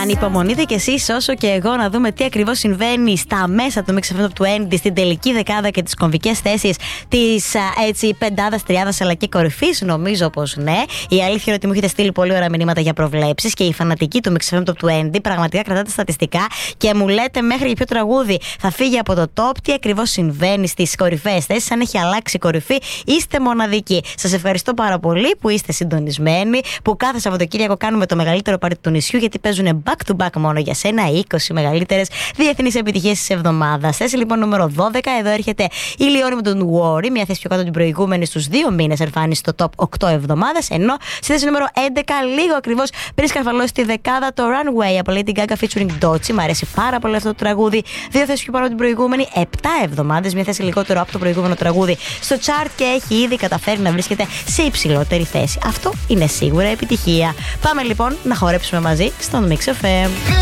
Ανυπομονείτε κι εσείς όσο και εγώ να δούμε τι ακριβώς συμβαίνει στα μέσα του Mix FM Top 20, στην τελική δεκάδα και τις κομβικές θέσεις της πεντάδας, τριάδας αλλά και κορυφής. Νομίζω πως ναι. Η αλήθεια είναι ότι μου έχετε στείλει πολύ ωραία μηνύματα για προβλέψεις και οι φανατικοί του Mix FM Top 20 πραγματικά κρατάτε στατιστικά και μου λέτε μέχρι για ποιο τραγούδι θα φύγει από το top, τι ακριβώς συμβαίνει στις κορυφαίες θέσεις, αν έχει αλλάξει κορυφή. Είστε μοναδικοί. Σας ευχαριστώ πάρα πολύ που είστε συντονισμένοι, που κάθε Σαββατοκύριακο κάνουμε το μεγαλύτερο πάρτι του νησιού, γιατί παίζουν back to back μόνο για σένα 20 μεγαλύτερες διεθνείς επιτυχίες της εβδομάδας. Θέση λοιπόν νούμερο 12, εδώ έρχεται η Λιόνι με τον Worry, μια θέση πιο κάτω την προηγούμενη, στους 2 μήνες εμφάνιση στο top 8 εβδομάδες. Ενώ στη θέση νούμερο 11, λίγο ακριβώς πριν σκαρφαλώσει τη δεκάδα, το Runway από Lady Gaga featuring Doechii. Μ' αρέσει πάρα πολύ αυτό το τραγούδι. 2 θέσεις πιο πάνω από την προηγούμενη, 7 εβδομάδες, μια θέση λιγότερο από το προηγούμενο τραγούδι στο chart και έχει ήδη καταφέρει να βρίσκεται σε υψηλότερη θέση. Αυτό είναι σίγουρα επιτυχία. Πάμε λοιπόν να χορέψουμε μαζί στον Mix FM.